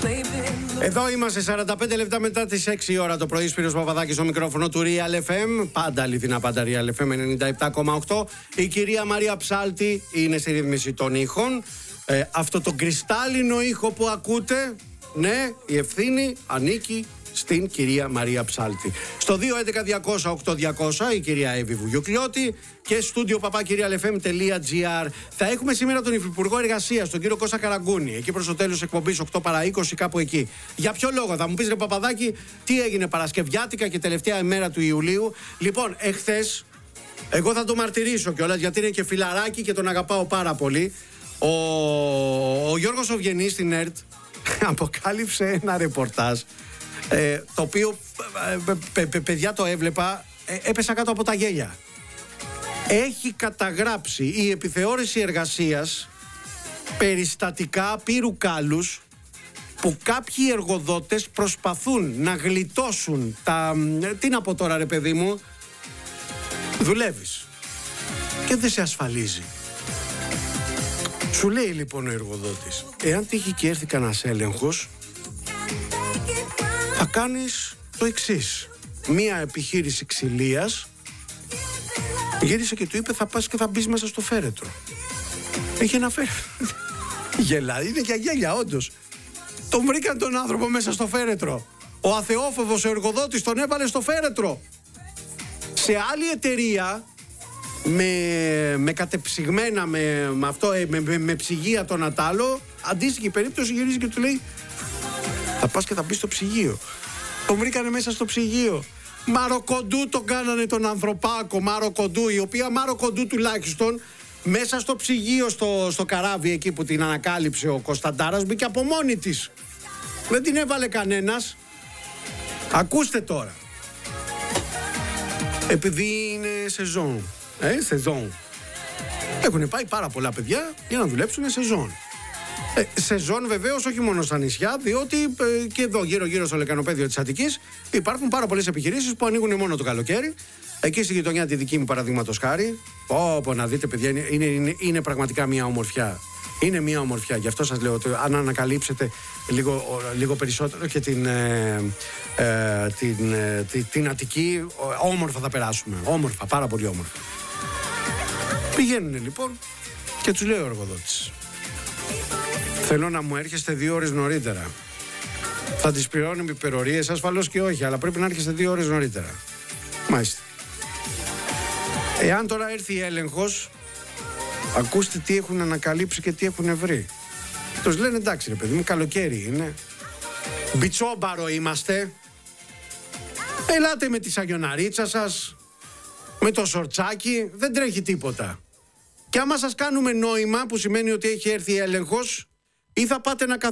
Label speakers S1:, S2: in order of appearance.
S1: Εδώ είμαστε 45 λεπτά μετά τις 6 ώρα το πρωί. Σπύρος Παπαδάκης στο μικρόφωνο του Real FM. Πάντα αληθινά, πάντα Real FM 97,8. Η κυρία Μαρία Ψάλτη είναι στη ρύθμιση των ήχων. Αυτό το κρυστάλλινο ήχο που ακούτε, ναι, η ευθύνη ανήκει στην κυρία Μαρία Ψάλτη. Στο 211-200-8200 η κυρία Εύη Βουγιουκλιώτη και στούντιο papakirialfm.gr. Θα έχουμε σήμερα τον Υφυπουργό Εργασίας, τον κύριο Κώστα Καραγκούνη, εκεί προς το τέλος εκπομπής 8 παρά 20, κάπου εκεί. Για ποιο λόγο, θα μου πεις ρε Παπαδάκη, τι έγινε Παρασκευιάτικα και τελευταία ημέρα του Ιουλίου? Λοιπόν, εχθές, εγώ θα το μαρτυρήσω κιόλας, γιατί είναι και φιλαράκι και τον αγαπάω πάρα πολύ. Ο Γιώργος Οβγενής στην ΕΡΤ αποκάλυψε ένα ρεπορτάζ, το οποίο παιδιά το έβλεπα, έπεσα κάτω από τα γέλια. Έχει καταγράψει η επιθεώρηση εργασίας περιστατικά πύρου κάλους που κάποιοι εργοδότες προσπαθούν να γλιτώσουν τα... Τι να πω τώρα ρε παιδί μου, δουλεύεις και δεν σε ασφαλίζει. Σου λέει λοιπόν ο εργοδότης, εάν τύχει και έρθει κανένας έλεγχος, θα κάνεις το εξής. Μία επιχείρηση ξυλίας γύρισε και του είπε, θα πας και θα μπεις μέσα στο φέρετρο. Έχει ένα φέρετρο. Γελάει, είναι για γέλια όντως. Τον βρήκαν τον άνθρωπο μέσα στο φέρετρο. Ο αθεόφοβος ο εργοδότης τον έβαλε στο φέρετρο. Σε άλλη εταιρεία, με κατεψυγμένα, με ψυγεία τον ατάλο, αντίστοιχη περίπτωση γυρίζει και του λέει, θα πας και θα μπεις στο ψυγείο. Τον βρήκανε μέσα στο ψυγείο. Μαροκοντού τον κάνανε τον ανθρωπάκο, Μαροκοντού, η οποία Μαροκοντού τουλάχιστον μέσα στο ψυγείο, στο καράβι εκεί που την ανακάλυψε ο Κωνσταντάρας, μπήκε από μόνη της. Δεν την έβαλε κανένας. Ακούστε τώρα. Επειδή είναι σεζόν. Σεζόν. Έχουν πάει πάρα πολλά παιδιά για να δουλέψουν σεζόν. Σεζόν βεβαίως όχι μόνο στα νησιά, διότι και εδώ γύρω-γύρω στο λεκανοπέδιο της Αττικής υπάρχουν πάρα πολλές επιχειρήσεις που ανοίγουν μόνο το καλοκαίρι. Εκεί στη γειτονιά τη δική μου παραδείγματος χάρη, όπου να δείτε παιδιά, είναι πραγματικά μια ομορφιά. Είναι μια ομορφιά, γι' αυτό σας λέω ότι αν ανακαλύψετε λίγο περισσότερο και την Αττική, όμορφα θα περάσουμε. Όμορφα, πάρα πολύ όμορφα. Πηγαίνουν λοιπόν και τους λέει ο εργοδότης, θέλω να μου έρχεστε 2 ώρες νωρίτερα. Θα τις πληρώνουμε υπερορίες, ασφαλώς και όχι, αλλά πρέπει να έρχεστε 2 ώρες νωρίτερα. Μάλιστα. Εάν τώρα έρθει έλεγχος, ακούστε τι έχουν ανακαλύψει και τι έχουν βρει. Τους λένε εντάξει ρε παιδί μου, καλοκαίρι είναι, μπιτσόμπαρο είμαστε, ελάτε με τη σαγιοναρίτσα σας, με το σορτσάκι, δεν τρέχει τίποτα. Και άμα σας κάνουμε νόημα, που σημαίνει ότι έχει έρθει έλεγχος, ή θα πάτε να